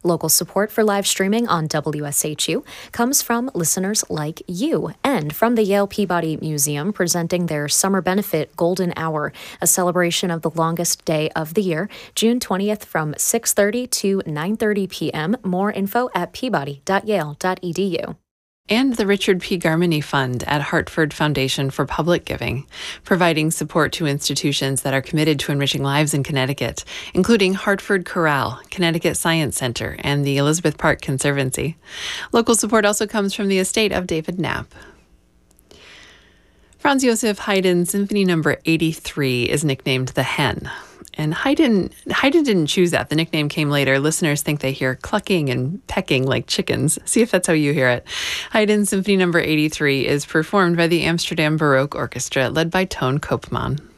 Local support for live streaming on WSHU comes from listeners like you and from the Yale Peabody Museum presenting their Summer Benefit Golden Hour, a celebration of the longest day of the year, June 20th from 6:30 to 9:30 p.m. More info at peabody.yale.edu. And the Richard P. Garmany Fund at Hartford Foundation for Public Giving, providing support to institutions that are committed to enriching lives in Connecticut, including Hartford Chorale, Connecticut Science Center, and the Elizabeth Park Conservancy. Local support also comes from the estate of David Knapp. Franz Josef Haydn Symphony No. 83 is nicknamed the Hen. And Haydn didn't choose that. The nickname came later. Listeners think they hear clucking and pecking like chickens. See if that's how you hear it. Haydn Symphony No. 83 is performed by the Amsterdam Baroque Orchestra, led by Toon Koopman.